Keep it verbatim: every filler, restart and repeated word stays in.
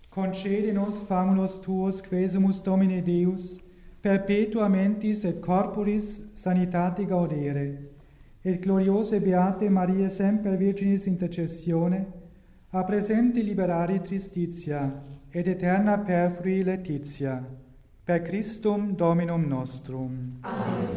Concede nos famulus tuos, quesumus Domine Deus, perpetua mentis et corporis sanitate gaudere, et gloriose beate Maria semper Virginis intercessione, a presenti liberare tristitia, et eterna perfrui laetitia, per Christum Dominum nostrum. Amen.